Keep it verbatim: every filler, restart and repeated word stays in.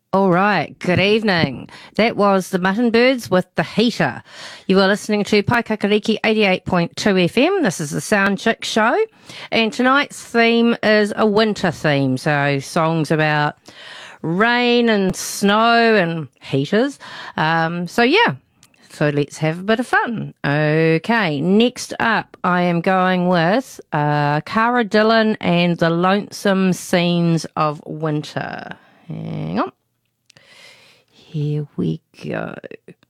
All right, good evening. That was the Mutton Birds with the Heater. You are listening to Paikakariki eighty-eight point two F M. This is the Sound Chick Show. And tonight's theme is a winter theme. So songs about rain and snow and heaters. Um, so yeah, so let's have a bit of fun. Okay, next up I am going with uh, Cara Dillon and the Lonesome Scenes of Winter. Hang on. Here we go.